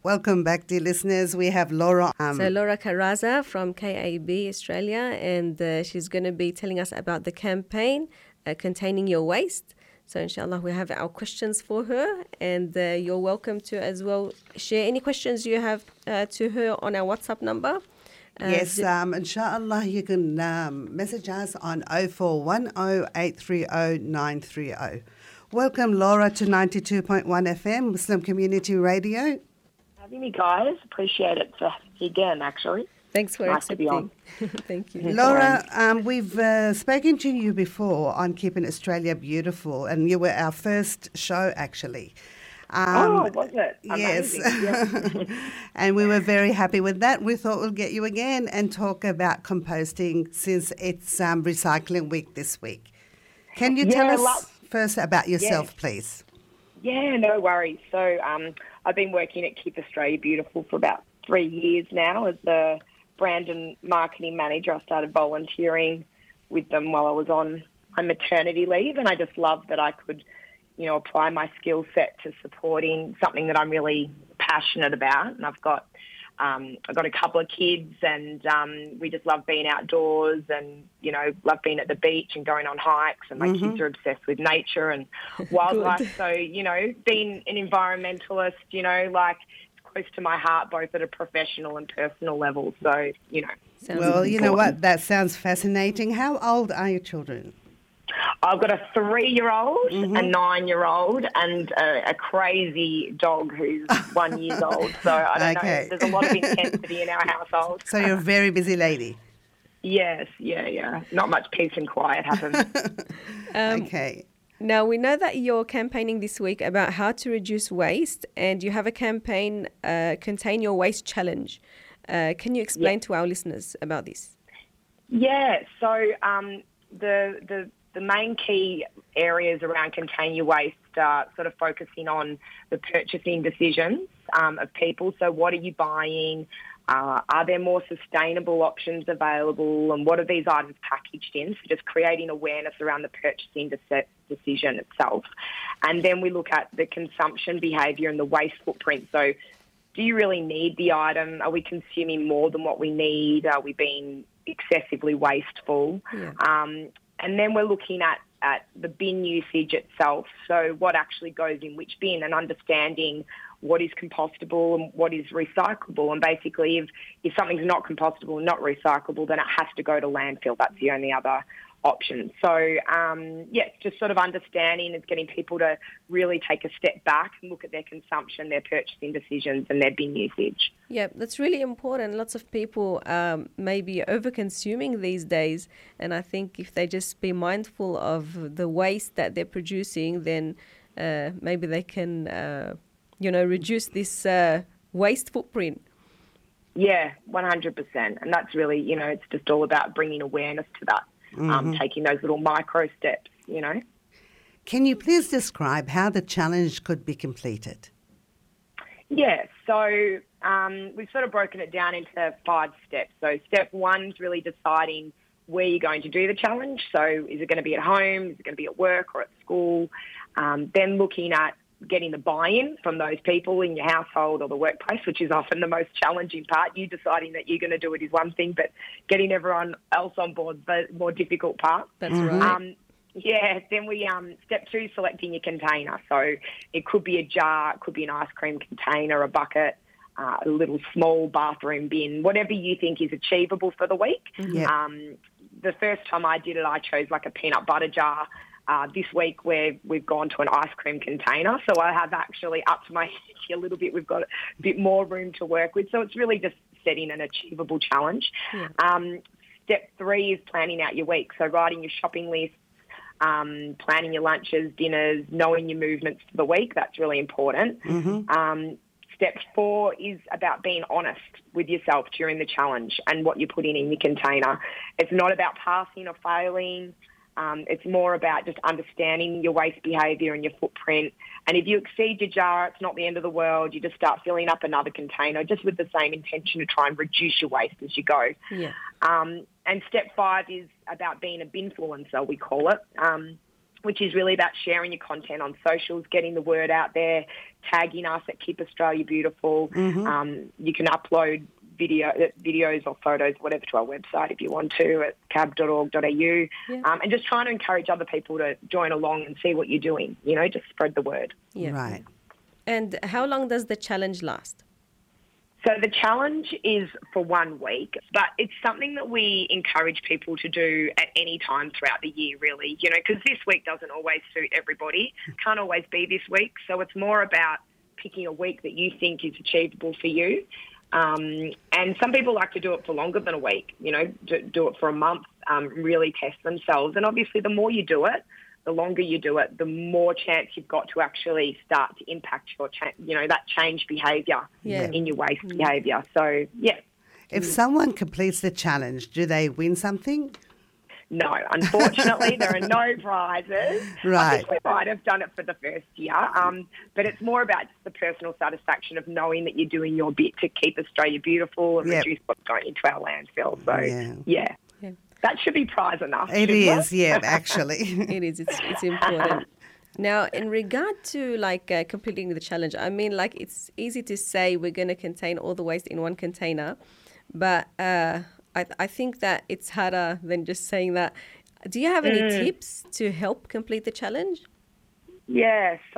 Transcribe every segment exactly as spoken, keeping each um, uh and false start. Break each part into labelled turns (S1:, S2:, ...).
S1: Welcome back, dear listeners. We have Laura. Um,
S2: so Laura Caraza from K A B Australia, and uh, she's going to be telling us about the campaign uh, Containing Your Waste. So inshallah, we have our questions for her, and uh, you're welcome to as well share any questions you have uh, to her on our WhatsApp number.
S1: Uh, yes, um, inshallah, you can um, message us on oh four one oh, eight three oh, nine three oh. Welcome, Laura, to ninety-two point one F M, Muslim Community Radio.
S3: Having me, guys. Appreciate it for me again, actually.
S2: Thanks for
S3: nice
S2: accepting. Thank you.
S1: Laura, um, we've uh, spoken to you before on Keeping Australia Beautiful, and you were our first show, actually.
S3: Um, oh, was it? Amazing.
S1: Yes. Yeah. And we were very happy with that. We thought we'll get you again and talk about composting since it's um, Recycling Week this week. Can you
S3: yeah,
S1: tell us
S3: love-
S1: first about yourself,
S3: yeah.
S1: please?
S3: Yeah, no worries. So um, I've been working at Keep Australia Beautiful for about three years now as the brand and marketing manager. I started volunteering with them while I was on my maternity leave, and I just loved that I could, you know, apply my skill set to supporting something that I'm really passionate about. And I've got um, I've got a couple of kids, and um, we just love being outdoors and, you know, love being at the beach and going on hikes. And my mm-hmm. kids are obsessed with nature and wildlife. So, you know, being an environmentalist, you know, like, close to my heart, both at a professional and personal level. So, you know.
S1: Sounds well, you know what? That sounds fascinating. How old are your children?
S3: I've got a three-year-old, mm-hmm. a nine-year-old, and a, a crazy dog who's one year old. So I don't
S1: okay.
S3: know. There's a lot of intensity in our household.
S1: So you're a very busy lady.
S3: Yes, yeah, yeah. Not much peace and quiet happens.
S2: um,
S1: okay.
S2: Now, we know that you're campaigning this week about how to reduce waste, and you have a campaign, uh, Contain Your Waste Challenge. Uh, can you explain yeah. to our listeners about this?
S3: Yeah, so um, the, the the main key areas around Contain Your Waste are sort of focusing on the purchasing decisions um, of people. So what are you buying? Uh, are there more sustainable options available, and what are these items packaged in? So just creating awareness around the purchasing de- decision itself. And then we look at the consumption behaviour and the waste footprint. So do you really need the item? Are we consuming more than what we need? Are we being excessively wasteful?
S2: Yeah.
S3: Um, and then we're looking at, at the bin usage itself. So what actually goes in which bin, and understanding what is compostable and what is recyclable. And basically, if, if something's not compostable and not recyclable, then it has to go to landfill. That's the only other option. So, um, yeah, just sort of understanding is getting people to really take a step back and look at their consumption, their purchasing decisions and their bin usage.
S2: Yeah, that's really important. Lots of people um, may be over-consuming these days, and I think if they just be mindful of the waste that they're producing, then uh, maybe they can... Uh, you know, reduce this uh, waste footprint.
S3: Yeah, one hundred percent. And that's really, you know, it's just all about bringing awareness to that, mm-hmm. um, taking those little micro steps, you know.
S1: Can you please describe how the challenge could be completed?
S3: Yeah, so um, we've sort of broken it down into five steps. So step one is really deciding where you're going to do the challenge. So is it going to be at home? Is it going to be at work or at school? Um, then looking at getting the buy-in from those people in your household or the workplace, which is often the most challenging part. You deciding that you're going to do it is one thing, but getting everyone else on board is the more difficult part.
S2: That's mm-hmm. right. Um,
S3: yeah, then we, um, step two, selecting your container. So it could be a jar, it could be an ice cream container, a bucket, uh, a little small bathroom bin, whatever you think is achievable for the week.
S1: Yeah. Um,
S3: the first time I did it, I chose like a peanut butter jar. Uh, this week where we've gone to an ice cream container. So I have actually upped my a little bit. We've got a bit more room to work with. So it's really just setting an achievable challenge.
S2: Yeah.
S3: Um, step three is planning out your week. So writing your shopping lists, um, planning your lunches, dinners, knowing your movements for the week. That's really important.
S1: Mm-hmm.
S3: Um, step four is about being honest with yourself during the challenge and what you're putting in your container. It's not about passing or failing. Um, it's more about just understanding your waste behaviour and your footprint. And if you exceed your jar, it's not the end of the world. You just start filling up another container just with the same intention to try and reduce your waste as you go.
S2: Yeah.
S3: Um, and step five is about being a binfluencer, we call it. Um, which is really about sharing your content on socials, getting the word out there, tagging us at Keep Australia Beautiful.
S1: Mm-hmm.
S3: Um, you can upload video, videos or photos, whatever, to our website if you want to at cab dot org dot a u,
S2: Yeah.
S3: um, and just trying to encourage other people to join along and see what you're doing, you know, just spread the word.
S2: Yeah.
S1: Right.
S2: And how long does the challenge last?
S3: So the challenge is for one week, but it's something that we encourage people to do at any time throughout the year, really, you know, because this week doesn't always suit everybody, can't always be this week. So it's more about picking a week that you think is achievable for you. Um, and some people like to do it for longer than a week, you know, do, do it for a month, um, really test themselves. And obviously the more you do it, the longer you do it, the more chance you've got to actually start to impact your, cha- you know, that change behaviour
S2: Yeah.
S3: in your waste behaviour. So, yeah.
S1: If someone completes the challenge, do they win something?
S3: No, unfortunately, there are no prizes. I
S1: Right.
S3: think we might have done it for the first year, um, but it's more about just the personal satisfaction of knowing that you're doing your bit to keep Australia beautiful and
S1: Yep.
S3: reduce what's going into our landfill. So,
S1: Yeah.
S3: yeah,
S2: Yeah.
S3: that should be prize enough.
S1: It
S3: shouldn't
S1: is, yeah, actually.
S2: It is. It's it's important. Now, in regard to like uh, completing the challenge, I mean, like it's easy to say we're going to contain all the waste in one container, but uh, I I think that it's harder than just saying that. Do you have any
S3: Mm.
S2: tips to help complete the challenge?
S3: Yeah, so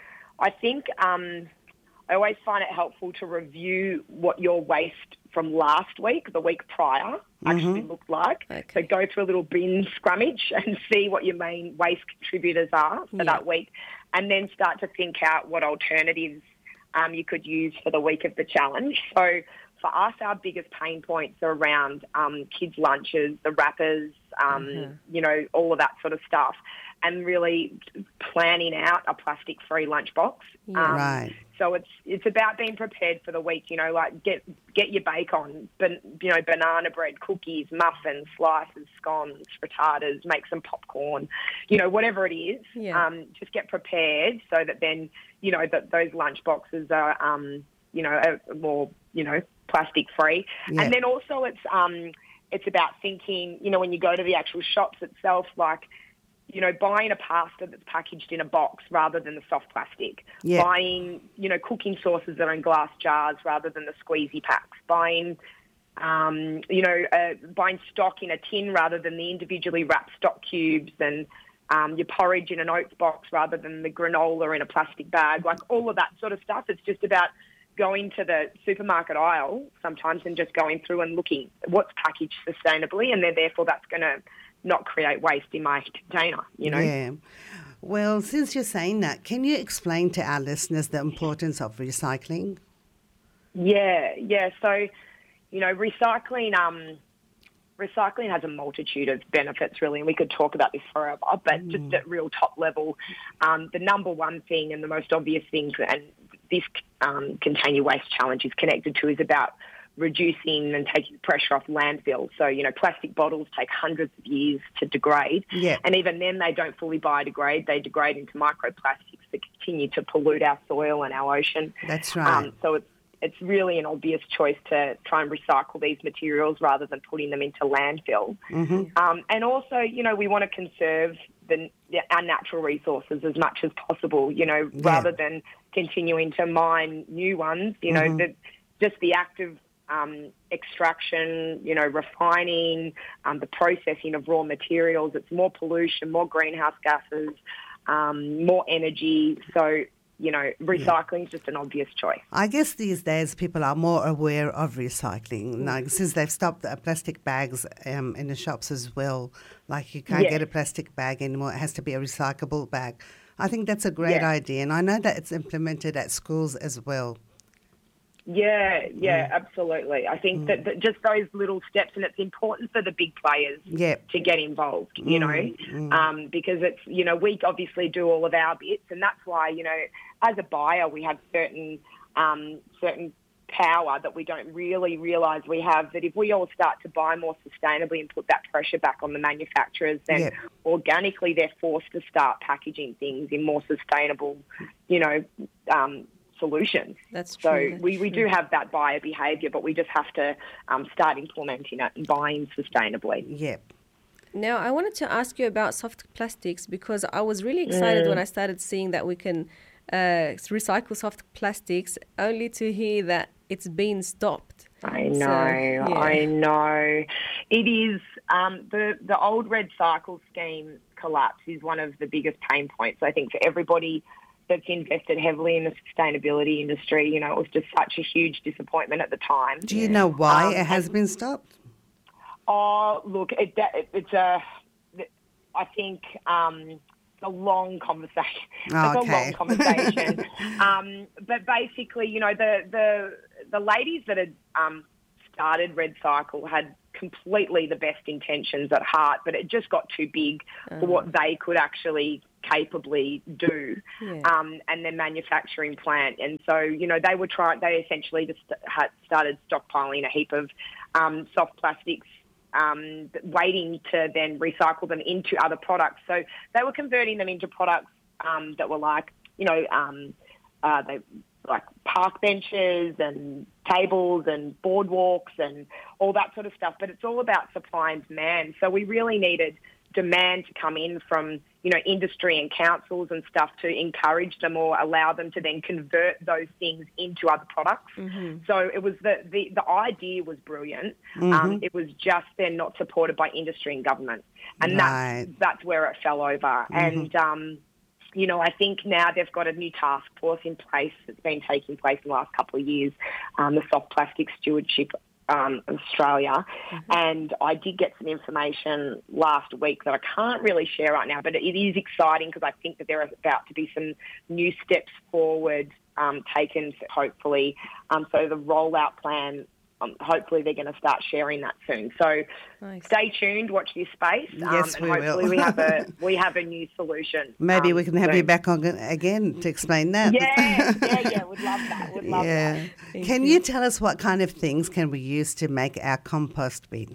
S3: I think um, I always find it helpful to review what your waste from last week, the week prior, actually looked like.
S2: Okay.
S3: So go through a little bin scrummage and see what your main waste contributors are for
S2: Yeah.
S3: that week, and then start to think out what alternatives um, you could use for the week of the challenge. So for us, our biggest pain points are around um, kids' lunches, the wrappers, um,
S2: Mhm.
S3: you know, all of that sort of stuff, and really planning out a plastic-free lunchbox.
S2: Yeah.
S3: Um,
S1: Right.
S3: So it's it's about being prepared for the week. You know, like get get your bacon, ban, you know, banana bread, cookies, muffins, slices, scones, frittatas. Make some popcorn. You know, whatever it is.
S2: Yeah.
S3: Um, just get prepared so that then you know that those lunch boxes are um, you know are more you know plastic free.
S1: Yeah.
S3: And then also it's um it's about thinking. You know, when you go to the actual shops itself, like. You know, buying a pasta that's packaged in a box rather than the soft plastic.
S1: Yeah.
S3: Buying, you know, cooking sauces that are in glass jars rather than the squeezy packs. Buying, um, you know, uh, buying stock in a tin rather than the individually wrapped stock cubes, and um, your porridge in an oats box rather than the granola in a plastic bag. Like all of that sort of stuff. It's just about going to the supermarket aisle sometimes and just going through and looking what's packaged sustainably, and then therefore that's going to not create waste in my container, you know?
S1: Yeah. Well, since you're saying that, can you explain to our listeners the importance of recycling?
S3: Yeah, yeah. So, you know, recycling, um, recycling has a multitude of benefits, really, and we could talk about this forever, but mm. just at real top level, um, the number one thing and the most obvious thing, and this um, Contain Your Waste challenge is connected to, is about reducing and taking the pressure off landfill. So, you know, plastic bottles take hundreds of years to degrade.
S1: Yeah.
S3: And even then they don't fully biodegrade. They degrade into microplastics that continue to pollute our soil and our ocean.
S1: That's right.
S3: Um, so it's, it's really an obvious choice to try and recycle these materials rather than putting them into landfill.
S1: Mm-hmm.
S3: Um, and also, you know, we want to conserve the, our natural resources as much as possible, you know,
S1: Yeah.
S3: rather than continuing to mine new ones. You know,
S1: Mm-hmm.
S3: the, just the act of Um, extraction, you know, refining, um, the processing of raw materials. It's more pollution, more greenhouse gases, um, more energy. So, you know, recycling is just an obvious choice.
S1: I guess these days people are more aware of recycling.
S3: Mm.
S1: Like, since they've stopped the plastic bags um, in the shops as well. Like, you can't
S3: Yeah.
S1: get a plastic bag anymore. It has to be a recyclable bag. I think that's a great
S3: Yeah.
S1: idea. And I know that it's implemented at schools as well.
S3: Yeah, yeah,
S1: Mm.
S3: absolutely. I think that, that just those little steps, and it's important for the big players
S1: Yep.
S3: to get involved, you
S1: Mm,
S3: know,
S1: mm.
S3: um, because it's, you know, we obviously do all of our bits, and that's why, you know, as a buyer, we have certain, um, certain power that we don't really realise we have, that if we all start to buy more sustainably and put that pressure back on the manufacturers, then
S1: Yep.
S3: organically they're forced to start packaging things in more sustainable, you know, um, solutions.
S2: That's
S3: So
S2: true. that's
S3: we, we
S2: true.
S3: do have that buyer behaviour, but we just have to um, start implementing it and buying sustainably.
S1: Yep.
S2: Now, I wanted to ask you about soft plastics because I was really excited
S3: Mm.
S2: when I started seeing that we can uh, recycle soft plastics, only to hear that it's been stopped.
S3: I
S2: So,
S3: know,
S2: yeah.
S3: I know. It is, um, the, the old Red Cycle scheme collapse is one of the biggest pain points, I think, for everybody that's invested heavily in the sustainability industry. You know, it was just such a huge disappointment at the time.
S1: Do you know why
S3: Um,
S1: it has
S3: and-
S1: been stopped?
S3: Oh, look, it, it, it's a, I think, um, it's a long conversation.
S1: Oh,
S3: it's
S1: okay.
S3: a long conversation. um, but basically, you know, the the the ladies that had um, started Red Cycle had completely the best intentions at heart, but it just got too big for what they could actually capably do,
S2: Yeah.
S3: um, and their manufacturing plant. And so, you know, they were trying. They essentially just had started stockpiling a heap of um, soft plastics, um, waiting to then recycle them into other products. So they were converting them into products um, that were like, you know, um, uh, they like park benches and tables and boardwalks and all that sort of stuff. But it's all about supply and demand. So we really needed demand to come in from, you know, industry and councils and stuff to encourage them or allow them to then convert those things into other products.
S2: Mm-hmm.
S3: So it was the, the, the idea was brilliant.
S1: Mm-hmm.
S3: Um, it was just then not supported by industry and government. And
S1: Right.
S3: that's, that's where it fell over.
S1: Mm-hmm.
S3: And, um, you know, I think now they've got a new task force in place that's been taking place in the last couple of years, um, the Soft Plastic Stewardship um, Australia.
S2: Mm-hmm.
S3: And I did get some information last week that I can't really share right now, but it is exciting because I think that there are about to be some new steps forward um, taken, hopefully. Um, so the rollout plan, um, hopefully they're going to start sharing that soon. So
S2: Nice.
S3: stay tuned, watch this space, um,
S1: Yes,
S3: and
S1: we will.
S3: hopefully we have a we have a new solution.
S1: Maybe
S3: um,
S1: we can have you
S3: soon.
S1: back on again to explain that.
S3: Yeah, yeah, yeah. Would love that. Would love
S1: yeah.
S3: that.
S2: Thank
S1: Can
S2: you.
S1: you tell us what kind of things can we use to make our compost bin?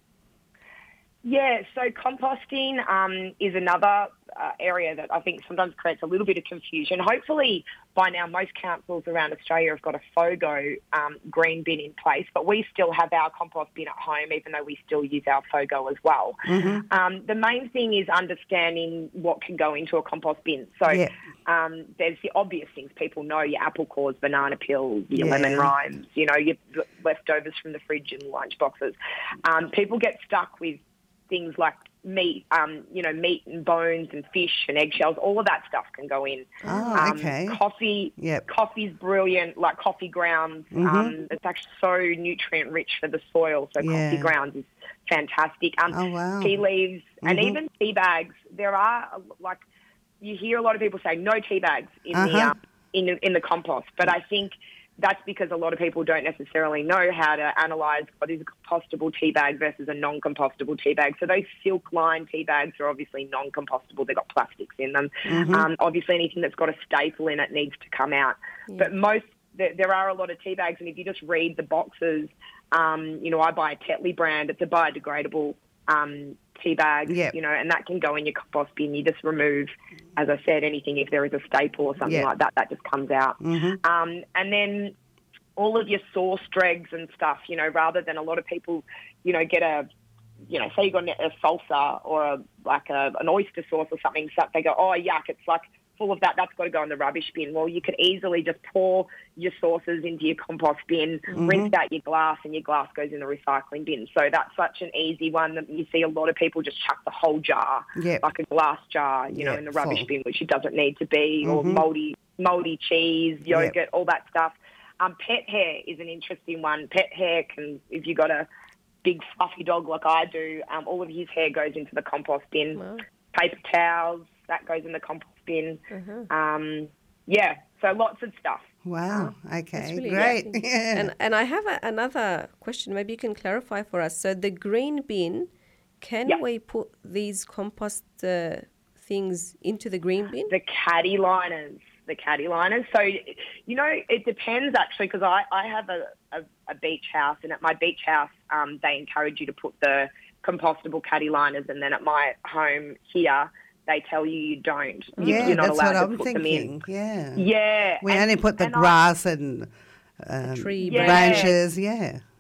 S3: Yeah, so composting um, is another uh, area that I think sometimes creates a little bit of confusion. Hopefully by now most councils around Australia have got a FOGO um, green bin in place, but we still have our compost bin at home even though we still use our FOGO as well.
S1: Mm-hmm.
S3: Um, the main thing is understanding what can go into a compost bin. So
S1: Yeah.
S3: um, there's the obvious things people know, your apple cores, banana peels, your
S1: Yeah.
S3: lemon rinds, you know, your leftovers from the fridge and lunch boxes. Um, people get stuck with things like meat, um, you know, meat and bones and fish and eggshells, all of that stuff can go in.
S1: Oh,
S3: Um,
S1: okay.
S3: Coffee,
S1: Yep.
S3: coffee's brilliant, like coffee grounds.
S1: Mhm.
S3: Um, it's actually so nutrient rich for the soil, so
S1: Yeah.
S3: coffee grounds is fantastic. Um,
S1: Oh, wow.
S3: Tea leaves and
S1: Mhm.
S3: even tea bags. There are, uh, like, you hear a lot of people say no tea bags in the
S1: Uh-huh.
S3: um, in the, in the compost, but I think that's because a lot of people don't necessarily know how to analyse what is a compostable tea bag versus a non-compostable tea bag. So those silk-lined tea bags are obviously non-compostable. They've got plastics in them.
S1: Mhm.
S3: Um, obviously, anything that's got a staple in it needs to come out.
S2: Yeah.
S3: But most, there, there are a lot of tea bags, and if you just read the boxes, um, you know, I buy a Tetley brand. It's a biodegradable um, tea bag,
S1: Yep.
S3: you know, and that can go in your compost bin. You just remove, as I said, anything if there is a staple or something
S1: Yep.
S3: like that, that just comes out.
S1: Mhm.
S3: Um, and then all of your sauce dregs and stuff, you know, rather than a lot of people, you know, get a, you know, say you got a salsa or a, like a, an oyster sauce or something, so they go, oh, yuck, it's like full of that, that's got to go in the rubbish bin. Well, you could easily just pour your sauces into your compost bin,
S1: Mhm.
S3: rinse out your glass, and your glass goes in the recycling bin. So that's such an easy one that you see a lot of people just chuck the whole jar,
S1: Yep.
S3: like a glass jar, you know,
S1: Yep,
S3: in the rubbish
S1: full.
S3: bin, which it doesn't need to be, or
S1: Mhm.
S3: mouldy, mouldy cheese, yogurt,
S1: Yep.
S3: all that stuff. Um, pet hair is an interesting one. Pet hair can, if you got a big fluffy dog like I do, um, all of his hair goes into the compost bin.
S2: Wow.
S3: Paper towels, that goes in the compost bin.
S2: Uh-huh.
S3: Um, yeah, so lots of stuff.
S1: Wow.
S2: That's
S1: Okay.
S2: really
S1: Great.
S2: interesting.
S1: Yeah.
S2: And and I have a, another question. Maybe you can clarify for us. So the green bin, can
S3: Yeah.
S2: we put these compost uh, things into the green bin?
S3: The caddy liners, the caddy liners. So, you know, it depends actually because I, I have a, a, a beach house, and at my beach house um, they encourage you to put the compostable caddy liners, and then at my home here they tell you you don't. You,
S1: yeah,
S3: you're not
S1: that's
S3: allowed
S1: what
S3: to
S1: I'm
S3: put
S1: thinking.
S3: them
S1: Yeah.
S3: in. Yeah.
S1: We
S3: and-
S1: only put the
S3: and I-
S1: grass and um,
S2: tree
S3: Yeah.
S1: branches. Yeah.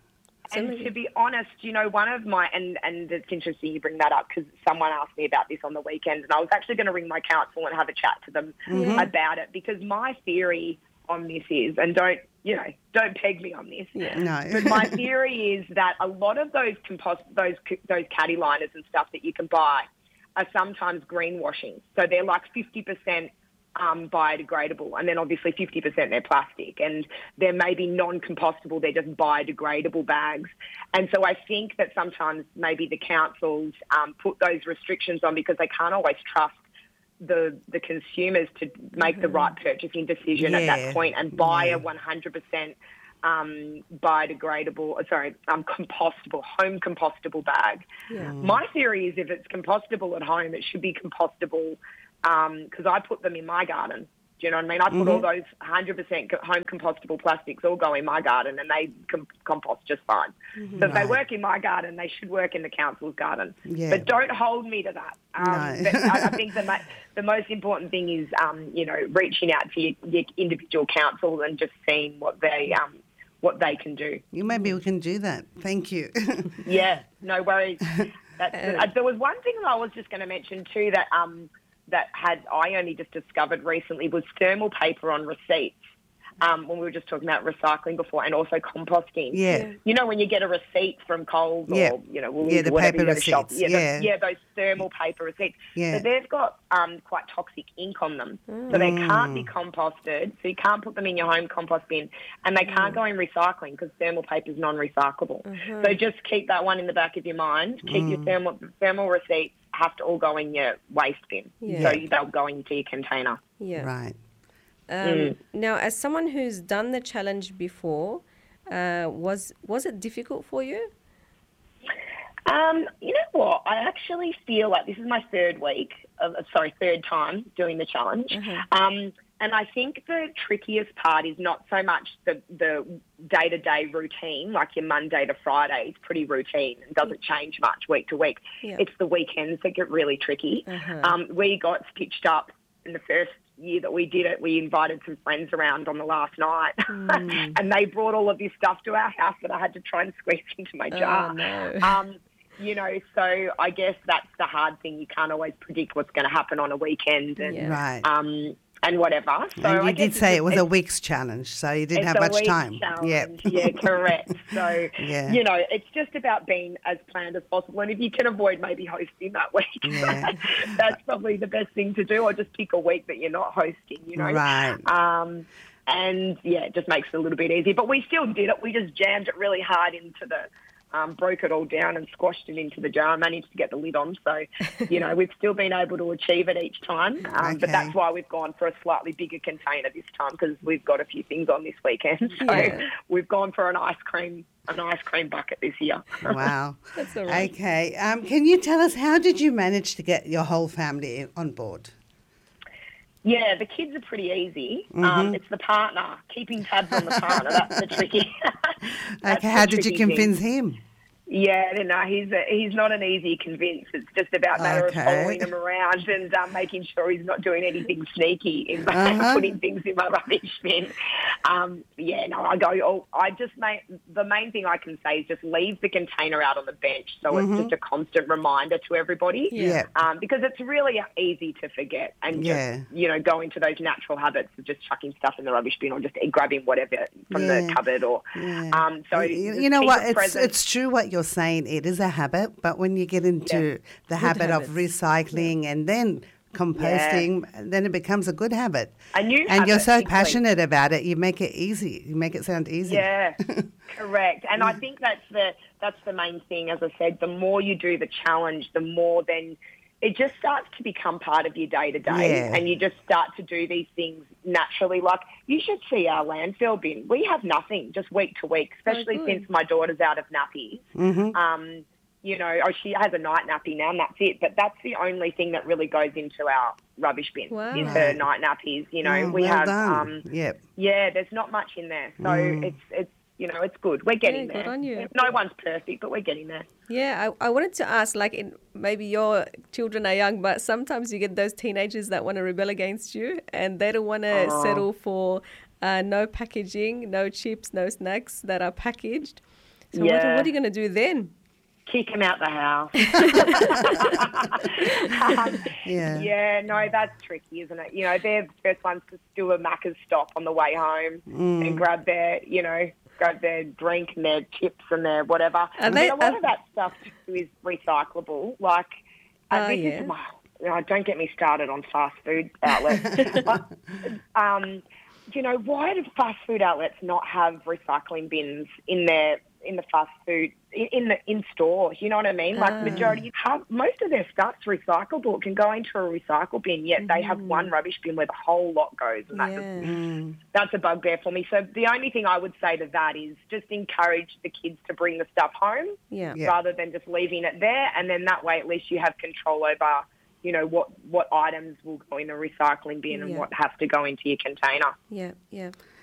S2: So
S3: And
S2: maybe-
S3: to be honest, you know, one of my, and, and it's interesting you bring that up because someone asked me about this on the weekend and I was actually going to ring my council and have a chat to them
S2: Mm-hmm.
S3: about it because my theory on this is, and don't, you know, don't peg me on this,
S2: Yeah.
S1: No.
S3: but my theory is that a lot of those compost, those, those caddy liners and stuff that you can buy are sometimes greenwashing. So they're like fifty percent Um, biodegradable, and then obviously fifty percent they're plastic, and they're maybe non-compostable, they're just biodegradable bags. And so I think that sometimes maybe the councils um, put those restrictions on because they can't always trust the the consumers to make the right purchasing decision at
S1: Yeah.
S3: that point and buy
S1: Yeah.
S3: a one hundred percent um, biodegradable, uh, sorry, um, compostable, home compostable bag.
S2: Yeah.
S3: My theory is if it's compostable at home, it should be compostable because I put them in my garden. Do you know what I mean? I put all those one hundred percent co- home compostable plastics all go in my garden and they com- compost just fine. So if they
S1: Right.
S3: work in my garden, they should work in the council's garden.
S1: Yeah.
S3: But don't hold me to that. Um,
S1: No.
S3: but I, I think the, mo- the most important thing is, um, you know, reaching out to your, your individual council and just seeing what they um, what they can do.
S1: You maybe we can do that. Thank you.
S3: Yeah, no worries. That's good. Uh, there was one thing that I was just going to mention too that um, that had I only just discovered recently was thermal paper on receipts. Um, when we were just talking about recycling before and also composting.
S1: Yeah.
S3: You know, when you get a receipt from Coles
S1: Yeah.
S3: or, you know, Woolies
S1: Yeah, the
S3: or whatever,
S1: paper
S3: you go to shop.
S1: receipts,
S3: Yeah,
S1: yeah.
S3: The, yeah, those thermal paper receipts.
S1: Yeah.
S3: So they've got um, quite toxic ink on them. So they can't be composted. So you can't put them in your home compost bin. And they can't go in recycling because thermal paper is non-recyclable. So just keep that one in the back of your mind. Keep your thermal, thermal receipts have to all go in your waste bin.
S2: Yeah.
S3: So they'll go into your container.
S2: Yeah.
S1: Right.
S2: Um, Now, as someone who's done the challenge before, uh, was was it difficult for you?
S3: Um, you know what? I actually feel like this is my third week, of, sorry, third time doing the challenge. Um, and I think the trickiest part is not so much the, the day-to-day routine, like your Monday to Friday. It's pretty routine and doesn't change much week to week.
S2: Yeah.
S3: It's the weekends that get really tricky. Um, we got stitched up in the first year that we did it. We invited some friends around on the last night and they brought all of this stuff to our house that I had to try and squeeze into my jar.
S2: Oh, no.
S3: Um, you know, so I guess that's the hard thing. You can't always predict what's going to happen on a weekend and
S2: Yeah.
S1: Right.
S3: um, and whatever. So
S1: and you
S3: I
S1: did
S3: guess
S1: say
S3: it's-
S1: it was a
S3: it's-
S1: week's challenge, so you didn't
S3: it's
S1: have
S3: a
S1: much
S3: week's
S1: time.
S3: challenge.
S1: Yeah.
S3: Yeah, correct. So,
S1: Yeah.
S3: you know, it's just about being as planned as possible. And if you can avoid maybe hosting that week,
S1: Yeah.
S3: that's probably the best thing to do. Or just pick a week that you're not hosting, you know.
S1: Right.
S3: Um, and, yeah, it just makes it a little bit easier. But we still did it. We just jammed it really hard into the... Um, broke it all down and squashed it into the jar. I managed to get the lid on. So, you know, we've still been able to achieve it each time. Um, But
S1: Okay.
S3: that's why we've gone for a slightly bigger container this time because we've got a few things on this weekend. So
S2: Yeah.
S3: we've gone for an ice cream, an ice cream bucket this year.
S1: Wow.
S2: That's all right.
S1: Okay. Um, can you tell us how did you manage to get your whole family on board?
S3: Yeah, the kids are pretty easy.
S1: Mm-hmm.
S3: Um, it's the partner, keeping tabs on the partner. That's the tricky. that's
S1: Okay.
S3: the
S1: How did you
S3: tricky thing.
S1: convince him?
S3: Yeah, no, he's a, he's not an easy convince. It's just about matter
S1: Okay.
S3: of following him around and um, making sure he's not doing anything sneaky in
S1: Uh-huh.
S3: putting things in my rubbish bin. Um, yeah, no, I go. Oh, I just make the main thing I can say is just leave the container out on the bench, so it's just a constant reminder to everybody.
S1: Mm-hmm. Yeah.
S3: Um, because it's really easy to forget and
S1: Yeah.
S3: just you know go into those natural habits of just chucking stuff in the rubbish bin or just grabbing whatever from
S1: Yeah.
S3: the cupboard or.
S1: Yeah.
S3: Um, so
S1: you,
S3: just
S1: you know
S3: keep
S1: what?
S3: it
S1: It's
S3: present.
S1: it's true what you're saying. It is a habit, but when you get into the habit of
S2: habits.
S1: recycling and then composting, then it becomes a good habit.
S3: A new
S1: and you're
S3: habit,
S1: so
S3: exactly.
S1: passionate about it. You make it easy. You make it sound easy.
S3: Yeah, correct. And I think that's the that's the main thing. As I said, the more you do the challenge, the more then it just starts to become part of your day to day,
S1: Yeah.
S3: and you just start to do these things naturally. Like you should see our landfill bin. We have nothing, just week to week, especially
S2: good.
S3: since my daughter's out of nappies.
S1: Mm-hmm.
S3: Um, you know, oh, she has a night nappy now, and that's it. But that's the only thing that really goes into our rubbish bin
S2: Wow.
S3: is her night nappies. You know,
S1: Oh,
S3: we
S1: well
S3: have.
S1: done.
S3: Um,
S1: Yep.
S3: yeah, there's not much in there. So
S1: Mm.
S3: it's it's you know, it's good. We're getting
S2: Yeah,
S3: there.
S2: good on you.
S3: No one's perfect, but we're getting there.
S2: Yeah, I, I wanted to ask, like, in, maybe your children are young, but sometimes you get those teenagers that want to rebel against you and they don't want to
S3: Oh.
S2: settle for uh, no packaging, no chips, no snacks that are packaged. So what,
S3: Yeah.
S2: what are you going to do then?
S3: Kick him out the house. um,
S1: Yeah.
S3: yeah, no, that's tricky, isn't it? You know, they're the first ones to do a Macca's stop on the way home
S1: Mm.
S3: and grab their, you know, grab their drink and their chips and their whatever.
S2: Are they-
S3: but a lot
S2: are-
S3: of that stuff too is recyclable. Like, uh,
S2: Oh,
S3: this
S2: yeah.
S3: is my, you know, don't get me started on fast food outlets. But, um, you know, why do fast food outlets not have recycling bins in their in the fast food in, in the in store? You know what I mean? Like
S2: Ah.
S3: majority have most of their stuff's recyclable. It can go into a recycle bin. Yet they have one rubbish bin where the whole lot goes, and that's
S2: Yeah.
S1: Mm.
S3: that's a bugbear for me. So the only thing I would say to that is just encourage the kids to bring the stuff home
S2: Yeah.
S1: Yeah.
S3: rather than just leaving it there, and then that way at least you have control over, you know, what, what items will go in the recycling bin and
S2: Yeah.
S3: what has to go into your container.
S2: Yeah. Yeah.